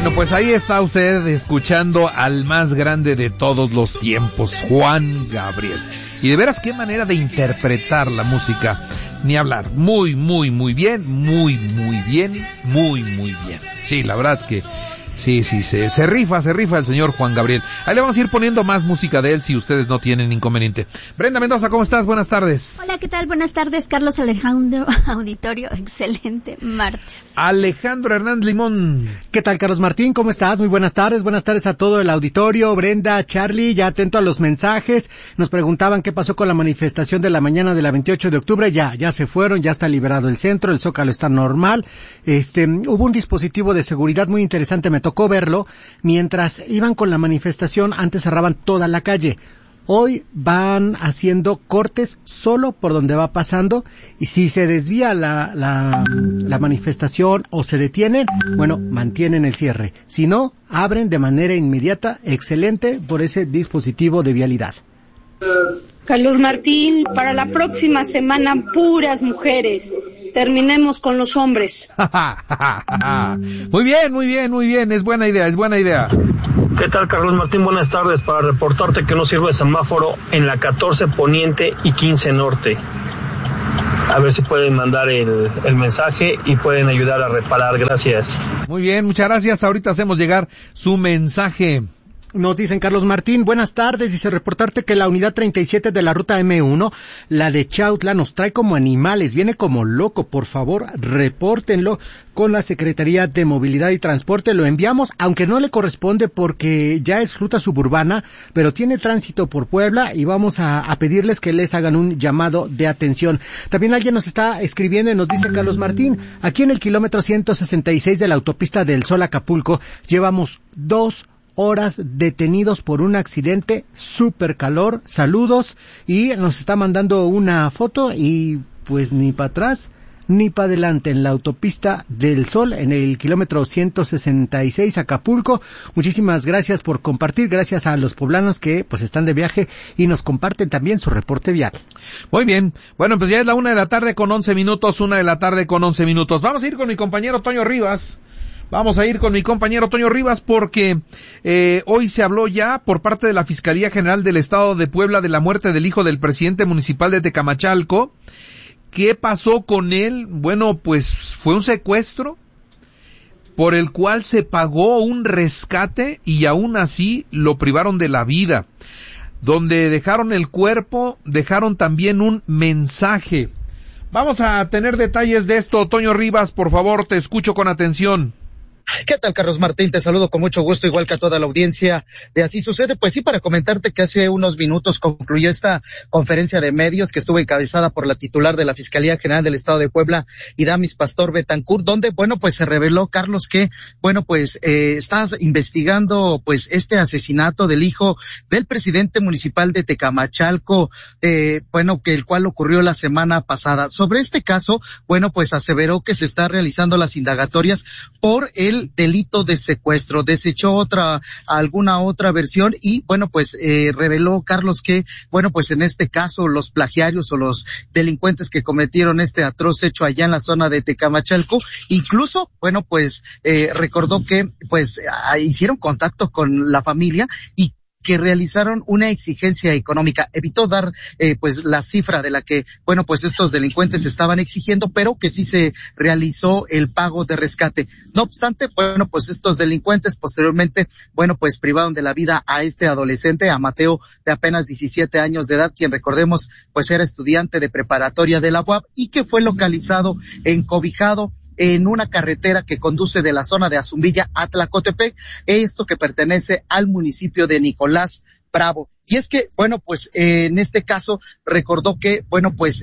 Bueno, pues ahí está usted escuchando al más grande de todos los tiempos, Juan Gabriel. Y de veras qué manera de interpretar la música, ni hablar. Muy, muy, muy bien, muy, muy bien, muy, muy bien. Sí, la verdad es que sí, se rifa el señor Juan Gabriel. Ahí le vamos a ir poniendo más música de él si ustedes no tienen inconveniente. Brenda Mendoza, ¿cómo estás? Buenas tardes. Hola, ¿qué tal? Buenas tardes, Carlos Alejandro, auditorio, excelente martes. Alejandro Hernández Limón. ¿Qué tal, Carlos Martín? ¿Cómo estás? Muy buenas tardes a todo el auditorio. Brenda, Charlie, ya atento a los mensajes. Nos preguntaban qué pasó con la manifestación de la mañana de la 28 de octubre. Ya se fueron, ya está liberado el centro, el Zócalo está normal. Hubo un dispositivo de seguridad muy interesante, me tocó verlo, mientras iban con la manifestación, antes cerraban toda la calle. Hoy van haciendo cortes solo por donde va pasando, y si se desvía la manifestación o se detienen, bueno, mantienen el cierre. Si no, abren de manera inmediata. Excelente por ese dispositivo de vialidad. Carlos Martín, para la próxima semana, puras mujeres. Terminemos con los hombres. Muy bien. Es buena idea. ¿Qué tal, Carlos Martín? Buenas tardes. Para reportarte que no sirve semáforo en la 14 Poniente y 15 Norte. A ver si pueden mandar el mensaje y pueden ayudar a reparar. Gracias. Muy bien, muchas gracias. Ahorita hacemos llegar su mensaje. Nos dicen, Carlos Martín, buenas tardes, dice reportarte que la unidad 37 de la ruta M1, la de Chautla, nos trae como animales, viene como loco. Por favor, repórtenlo con la Secretaría de Movilidad y Transporte. Lo enviamos, aunque no le corresponde porque ya es ruta suburbana, pero tiene tránsito por Puebla, y vamos a pedirles que les hagan un llamado de atención. También alguien nos está escribiendo y nos dice, Carlos Martín, aquí en el kilómetro 166 de la autopista del Sol Acapulco, llevamos 2 horas detenidos por un accidente, súper calor, saludos, y nos está mandando una foto y pues ni para atrás ni para adelante en la autopista del Sol, en el kilómetro 166 Acapulco. Muchísimas gracias por compartir, gracias a los poblanos que pues están de viaje y nos comparten también su reporte vial. Muy bien, bueno, pues ya es la 1 de la tarde con 11 minutos, Vamos a ir con mi compañero Toño Rivas. Porque hoy se habló ya por parte de la Fiscalía General del Estado de Puebla de la muerte del hijo del presidente municipal de Tecamachalco. ¿Qué pasó con él? Bueno, pues fue un secuestro por el cual se pagó un rescate y aún así lo privaron de la vida. Donde dejaron el cuerpo, dejaron también un mensaje. Vamos a tener detalles de esto. Toño Rivas, por favor, te escucho con atención. ¿Qué tal, Carlos Martín? Te saludo con mucho gusto, igual que a toda la audiencia de Así Sucede. Pues sí, para comentarte que hace unos minutos concluyó esta conferencia de medios que estuvo encabezada por la titular de la Fiscalía General del Estado de Puebla, Idamis Pastor Betancourt, donde, bueno, pues se reveló, Carlos, que, bueno, pues estás investigando, pues, este asesinato del hijo del presidente municipal de Tecamachalco, bueno, que el cual ocurrió la semana pasada. Sobre este caso, bueno, pues aseveró que se está realizando las indagatorias por el delito de secuestro. Desechó alguna otra versión y, bueno, pues reveló, Carlos, que, bueno, pues en este caso los plagiarios o los delincuentes que cometieron este atroz hecho allá en la zona de Tecamachalco, incluso, bueno, pues recordó que pues hicieron contacto con la familia y que realizaron una exigencia económica. Evitó dar pues la cifra de la que, bueno, pues estos delincuentes estaban exigiendo, pero que sí se realizó el pago de rescate. No obstante, bueno, pues estos delincuentes posteriormente, bueno, pues privaron de la vida a este adolescente, a Mateo, de apenas 17 años de edad, quien, recordemos, pues era estudiante de preparatoria de la UAP y que fue localizado encobijado en una carretera que conduce de la zona de Azumbilla a Tlacotepec, esto que pertenece al municipio de Nicolás Bravo. Y es que, bueno, pues en este caso recordó que, bueno, pues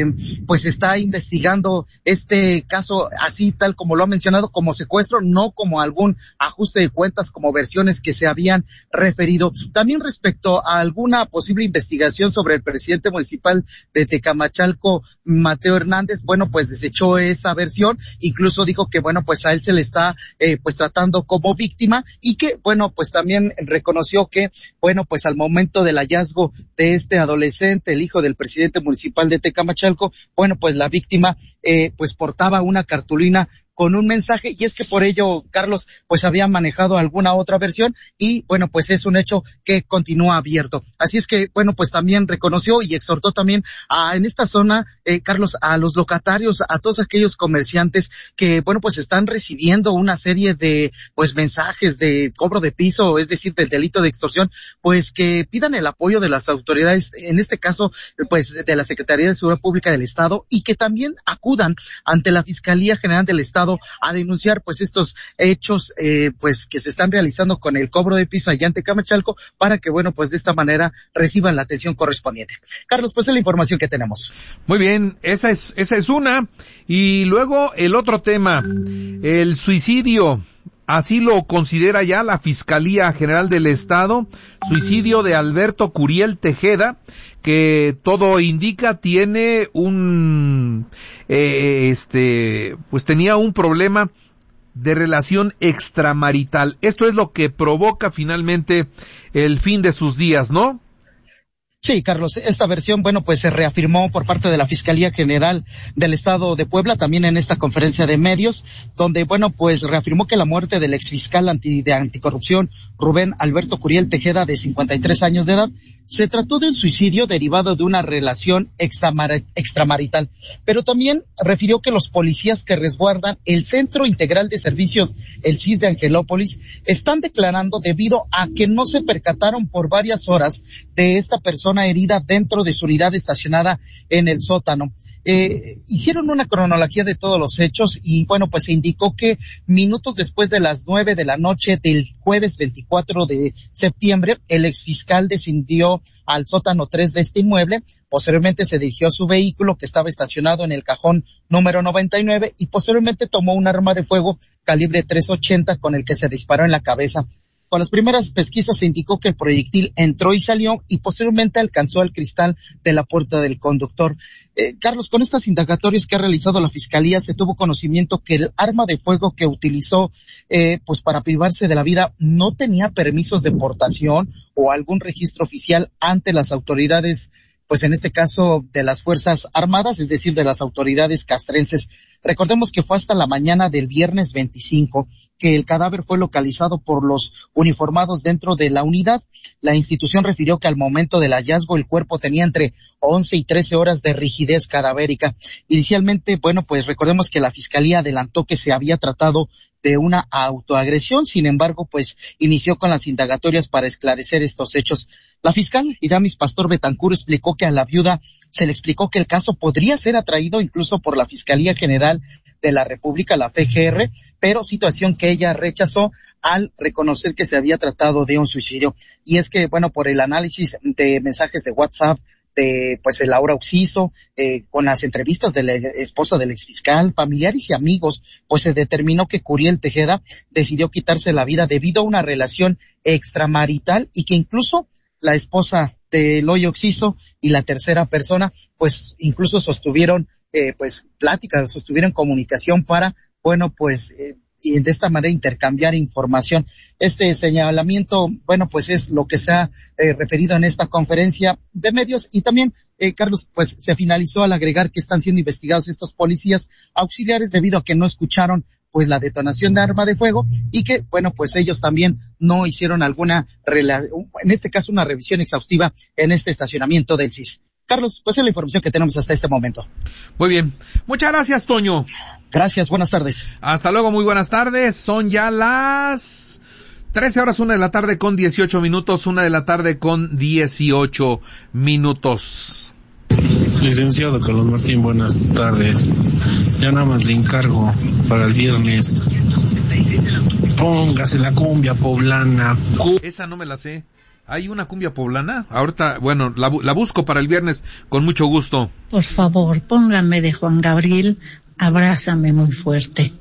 está investigando este caso así tal como lo ha mencionado, como secuestro, no como algún ajuste de cuentas, como versiones que se habían referido. También respecto a alguna posible investigación sobre el presidente municipal de Tecamachalco, Mateo Hernández, bueno, pues desechó esa versión, incluso dijo que, bueno, pues a él se le está pues tratando como víctima y que, bueno, pues también reconoció que, bueno, pues al momento del hallazgo de este adolescente, el hijo del presidente municipal de Tecamachalco, bueno, pues la víctima pues portaba una cartulina con un mensaje, y es que por ello Carlos pues había manejado alguna otra versión, y bueno, pues es un hecho que continúa abierto. Así es que bueno, pues también reconoció y exhortó también en esta zona, Carlos, a los locatarios, a todos aquellos comerciantes que bueno, pues están recibiendo una serie de pues mensajes de cobro de piso, es decir, del delito de extorsión, pues que pidan el apoyo de las autoridades, en este caso pues de la Secretaría de Seguridad Pública del Estado, y que también acudan ante la Fiscalía General del Estado a denunciar pues estos hechos pues que se están realizando con el cobro de piso allá en Tecamachalco, para que bueno, pues de esta manera reciban la atención correspondiente. Carlos, pues es la información que tenemos. Muy bien, esa es una. Y luego el otro tema, el suicidio. Así lo considera ya la Fiscalía General del Estado, suicidio de Alberto Curiel Tejeda, que todo indica tiene pues tenía un problema de relación extramarital. Esto es lo que provoca finalmente el fin de sus días, ¿no? Sí, Carlos, esta versión, bueno, pues se reafirmó por parte de la Fiscalía General del Estado de Puebla, también en esta conferencia de medios, donde, bueno, pues reafirmó que la muerte del exfiscal de anticorrupción, Rubén Alberto Curiel Tejeda, de 53 años de edad, se trató de un suicidio derivado de una relación extramarital, pero también refirió que los policías que resguardan el Centro Integral de Servicios, el CIS de Angelópolis, están declarando debido a que no se percataron por varias horas de esta persona herida dentro de su unidad estacionada en el sótano. Hicieron una cronología de todos los hechos y bueno, pues se indicó que minutos después de las 9 de la noche del jueves 24 de septiembre, el exfiscal descendió al sótano 3 de este inmueble, posteriormente se dirigió a su vehículo que estaba estacionado en el cajón número 99 y posteriormente tomó un arma de fuego calibre .380 con el que se disparó en la cabeza. Con las primeras pesquisas se indicó que el proyectil entró y salió y posteriormente alcanzó el cristal de la puerta del conductor. Carlos, con estas indagatorias que ha realizado la Fiscalía se tuvo conocimiento que el arma de fuego que utilizó pues para privarse de la vida no tenía permisos de portación o algún registro oficial ante las autoridades, pues en este caso de las Fuerzas Armadas, es decir, de las autoridades castrenses. Recordemos que fue hasta la mañana del viernes 25 que el cadáver fue localizado por los uniformados dentro de la unidad. La institución refirió que al momento del hallazgo el cuerpo tenía entre 11 y 13 horas de rigidez cadavérica. Inicialmente, bueno, pues recordemos que la Fiscalía adelantó que se había tratado de una autoagresión, sin embargo, pues inició con las indagatorias para esclarecer estos hechos. La fiscal Idamis Pastor Betancur explicó que a la viuda se le explicó que el caso podría ser atraído incluso por la Fiscalía General de la República, la FGR, pero situación que ella rechazó al reconocer que se había tratado de un suicidio. Y es que, bueno, por el análisis de mensajes de WhatsApp de pues el Laura Oxiso, con las entrevistas de la esposa del exfiscal, familiares y amigos, pues se determinó que Curiel Tejeda decidió quitarse la vida debido a una relación extramarital y que incluso la esposa de Eloy Oxiso y la tercera persona, pues incluso sostuvieron pues pláticas, sostuvieron comunicación para, bueno, pues y de esta manera intercambiar información. Este señalamiento, bueno, pues es lo que se ha referido en esta conferencia de medios y también, Carlos, pues se finalizó al agregar que están siendo investigados estos policías auxiliares debido a que no escucharon pues la detonación de arma de fuego y que, bueno, pues ellos también no hicieron alguna, en este caso una revisión exhaustiva en este estacionamiento del CIS. Carlos, pues es la información que tenemos hasta este momento. Muy bien. Muchas gracias, Toño. Gracias, buenas tardes. Hasta luego, muy buenas tardes. Son ya las 13 horas, 1 de la tarde con 18 minutos, 1 de la tarde con 18 minutos. Licenciado Carlos Martín, buenas tardes. Ya nada más le encargo para el viernes. Póngase la cumbia poblana. Esa no me la sé. ¿Hay una cumbia poblana? Ahorita, bueno, la busco para el viernes con mucho gusto. Por favor, pónganme de Juan Gabriel, Abrázame muy fuerte.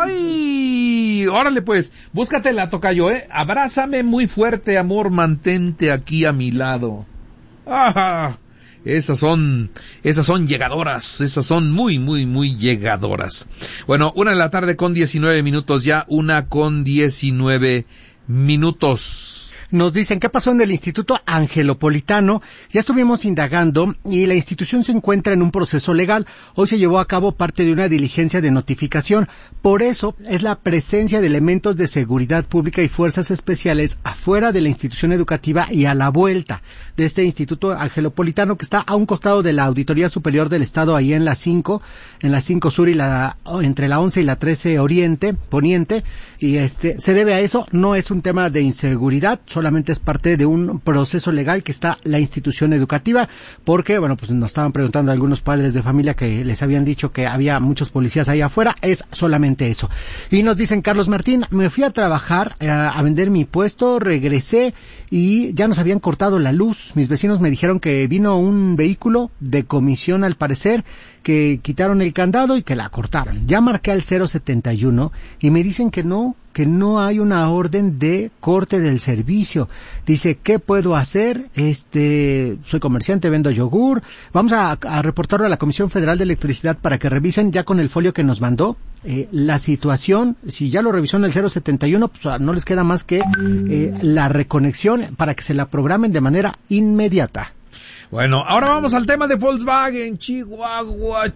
¡Ay! Órale pues, búscatela, tocayo, Abrázame muy fuerte, amor, mantente aquí a mi lado. ¡Ah! Esas son llegadoras, esas son muy, muy, muy llegadoras. Bueno, 1 de la tarde con 19 minutos ya, 1 con 19 minutos. Nos dicen, ¿qué pasó en el Instituto Angelopolitano? Ya estuvimos indagando y la institución se encuentra en un proceso legal. Hoy se llevó a cabo parte de una diligencia de notificación. Por eso es la presencia de elementos de seguridad pública y fuerzas especiales afuera de la institución educativa y a la vuelta de este Instituto Angelopolitano, que está a un costado de la Auditoría Superior del Estado, ahí en la 5 Sur y entre la 11 y la 13 Poniente, y se debe a eso. No es un tema de inseguridad, solamente es parte de un proceso legal que está la institución educativa, porque, bueno, pues nos estaban preguntando algunos padres de familia que les habían dicho que había muchos policías ahí afuera. Es solamente eso. Y nos dicen, Carlos Martín, me fui a trabajar, a vender mi puesto, regresé y ya nos habían cortado la luz. Mis vecinos me dijeron que vino un vehículo de comisión, al parecer, que quitaron el candado y que la cortaron. Ya marqué al 071 y me dicen que no hay una orden de corte del servicio. Dice, ¿qué puedo hacer? Soy comerciante, vendo yogur. Vamos a reportarlo a la Comisión Federal de Electricidad para que revisen ya con el folio que nos mandó la situación. Si ya lo revisó en el 071, pues no les queda más que la reconexión para que se la programen de manera inmediata. Bueno, ahora vamos al tema de Volkswagen. Chihuahua.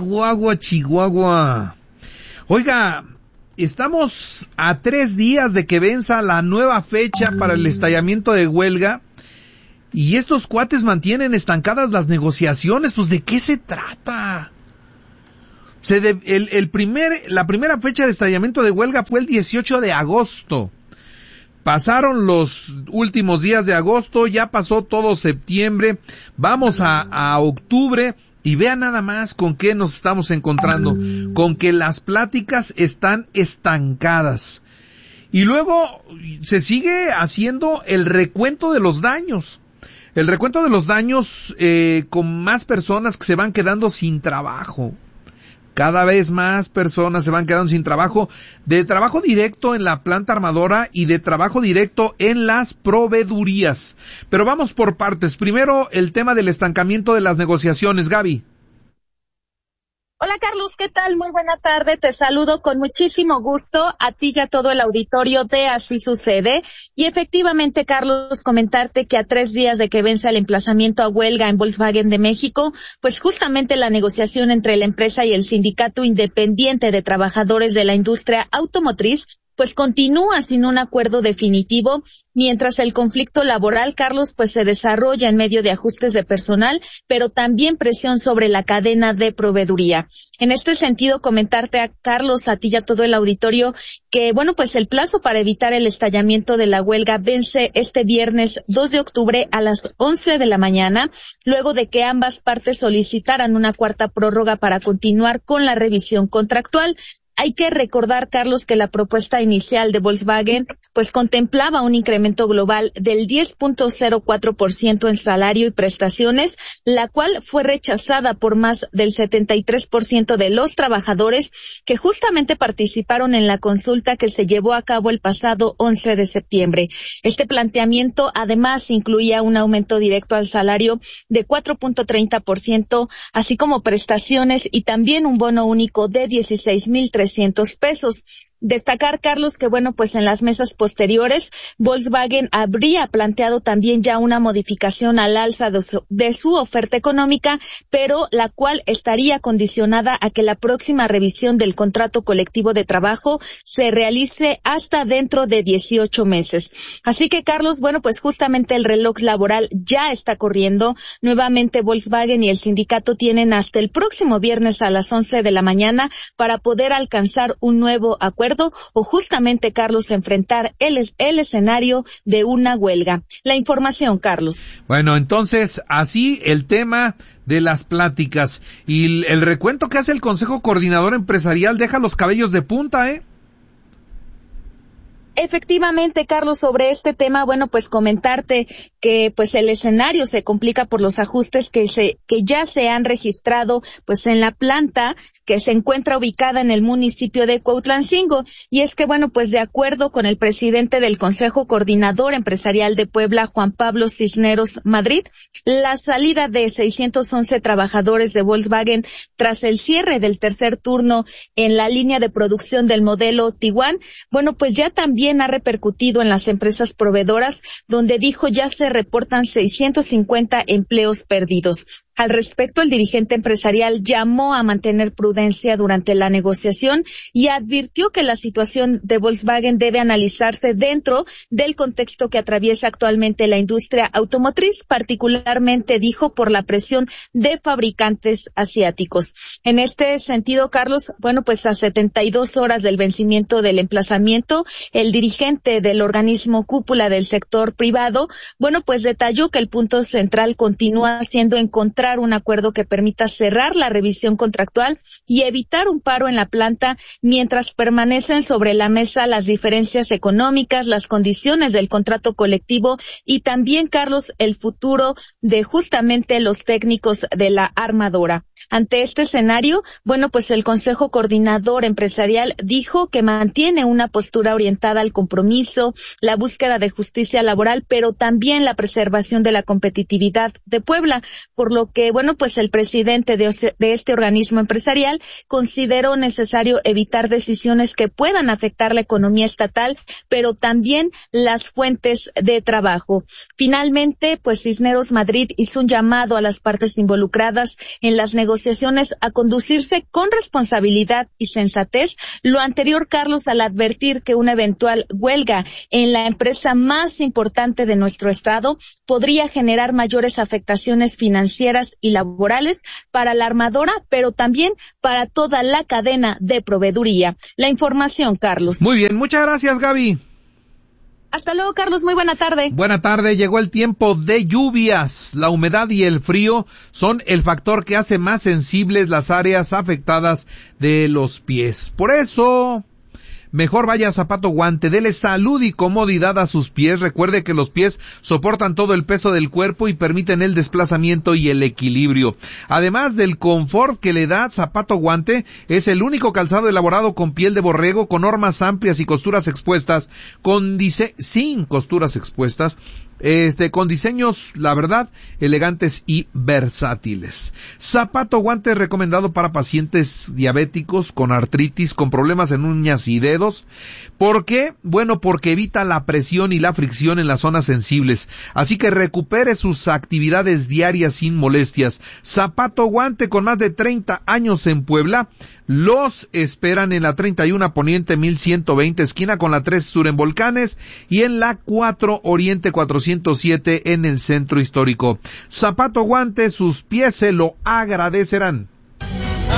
Oiga, estamos a 3 días de que venza la nueva fecha para el estallamiento de huelga y estos cuates mantienen estancadas las negociaciones. Pues, ¿de qué se trata? La primera fecha de estallamiento de huelga fue el 18 de agosto. Pasaron los últimos días de agosto, ya pasó todo septiembre, vamos a octubre y vean nada más con qué nos estamos encontrando, con que las pláticas están estancadas. Y luego se sigue haciendo el recuento de los daños. El recuento de los daños con más personas que se van quedando sin trabajo. Cada vez más personas se van quedando sin trabajo, de trabajo directo en la planta armadora y de trabajo directo en las proveedurías. Pero vamos por partes. Primero, el tema del estancamiento de las negociaciones. Gaby. Hola Carlos, ¿qué tal? Muy buena tarde, te saludo con muchísimo gusto a ti y a todo el auditorio de Así Sucede. Y efectivamente, Carlos, comentarte que a 3 días de que vence el emplazamiento a huelga en Volkswagen de México, pues justamente la negociación entre la empresa y el Sindicato Independiente de Trabajadores de la Industria Automotriz pues continúa sin un acuerdo definitivo, mientras el conflicto laboral, Carlos, pues se desarrolla en medio de ajustes de personal, pero también presión sobre la cadena de proveeduría. En este sentido, comentarte a Carlos, a ti y a todo el auditorio, que bueno, pues el plazo para evitar el estallamiento de la huelga vence este viernes 2 de octubre a las 11 de la mañana, luego de que ambas partes solicitaran una cuarta prórroga para continuar con la revisión contractual. Hay que recordar, Carlos, que la propuesta inicial de Volkswagen pues contemplaba un incremento global del 10.04% en salario y prestaciones, la cual fue rechazada por más del 73% de los trabajadores que justamente participaron en la consulta que se llevó a cabo el pasado 11 de septiembre. Este planteamiento además incluía un aumento directo al salario de 4.30%, así como prestaciones y también un bono único de 16,300 pesos. Destacar, Carlos, que bueno, pues en las mesas posteriores, Volkswagen habría planteado también ya una modificación al alza de su oferta económica, pero la cual estaría condicionada a que la próxima revisión del contrato colectivo de trabajo se realice hasta dentro de 18 meses. Así que, Carlos, bueno, pues justamente el reloj laboral ya está corriendo. Nuevamente Volkswagen y el sindicato tienen hasta el próximo viernes a las 11 de la mañana para poder alcanzar un nuevo acuerdo o justamente, Carlos, enfrentar el escenario de una huelga. La información, Carlos. Bueno, entonces, así el tema de las pláticas y el recuento que hace el Consejo Coordinador Empresarial deja los cabellos de punta, ¿eh? Efectivamente, Carlos, sobre este tema, bueno, pues comentarte que pues el escenario se complica por los ajustes que ya se han registrado pues en la planta, que se encuentra ubicada en el municipio de Cuautlancingo. Y es que, bueno, pues de acuerdo con el presidente del Consejo Coordinador Empresarial de Puebla, Juan Pablo Cisneros Madrid, la salida de 611 trabajadores de Volkswagen tras el cierre del tercer turno en la línea de producción del modelo Tiguan, bueno, pues ya también ha repercutido en las empresas proveedoras, donde dijo ya se reportan 650 empleos perdidos. Al respecto, el dirigente empresarial llamó a mantener prudencia durante la negociación y advirtió que la situación de Volkswagen debe analizarse dentro del contexto que atraviesa actualmente la industria automotriz, particularmente, dijo, por la presión de fabricantes asiáticos. En este sentido, Carlos, bueno, pues a 72 horas del vencimiento del emplazamiento, el dirigente del organismo cúpula del sector privado, bueno, pues detalló que el punto central continúa siendo encontrar un acuerdo que permita cerrar la revisión contractual y evitar un paro en la planta mientras permanecen sobre la mesa las diferencias económicas, las condiciones del contrato colectivo y también, Carlos, el futuro de justamente los técnicos de la armadora. Ante este escenario, bueno, pues el Consejo Coordinador Empresarial dijo que mantiene una postura orientada al compromiso, la búsqueda de justicia laboral, pero también la preservación de la competitividad de Puebla, por lo que, bueno, pues el presidente de este organismo empresarial consideró necesario evitar decisiones que puedan afectar la economía estatal, pero también las fuentes de trabajo. Finalmente, pues Cisneros Madrid hizo un llamado a las partes involucradas en las negociaciones a conducirse con responsabilidad y sensatez. Lo anterior, Carlos, al advertir que una eventual huelga en la empresa más importante de nuestro estado podría generar mayores afectaciones financieras y laborales para la armadora, pero también para toda la cadena de proveeduría. La información, Carlos. Muy bien, muchas gracias, Gaby. Hasta luego, Carlos. Muy buena tarde. Buena tarde. Llegó el tiempo de lluvias. La humedad y el frío son el factor que hace más sensibles las áreas afectadas de los pies. Por eso, mejor vaya zapato guante, dele salud y comodidad a sus pies. Recuerde que los pies soportan todo el peso del cuerpo y permiten el desplazamiento y el equilibrio. Además del confort que le da zapato guante, es el único calzado elaborado con piel de borrego, con hormas amplias y costuras expuestas, sin costuras expuestas, con diseños, la verdad, elegantes y versátiles. Zapato guante recomendado para pacientes diabéticos, con artritis, con problemas en uñas y dedos. ¿Por qué? Bueno, porque evita la presión y la fricción en las zonas sensibles. Así que recupere sus actividades diarias sin molestias. Zapato guante, con más de 30 años en Puebla. Los esperan en la 31 Poniente 1120, esquina con la 3 Sur en Volcanes, y en la 4 Oriente 407 en el Centro Histórico. Zapato guante, sus pies se lo agradecerán.